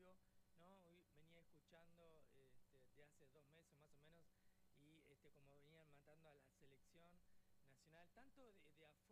¿no? Hoy venía escuchando de hace 2 meses más o menos, y como venían matando a la selección nacional, tanto de afuera